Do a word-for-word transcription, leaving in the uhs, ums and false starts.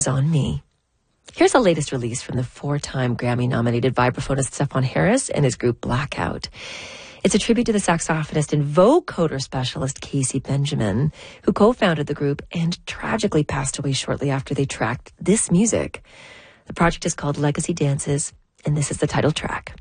On Me. Here's the latest release from the four-time Grammy-nominated vibraphonist Stephon Harris and his group Blackout. It's a tribute to the saxophonist and vocoder specialist Casey Benjamin, who co-founded the group and tragically passed away shortly after they tracked this music. The project is called Legacy Dances, and this is the title track.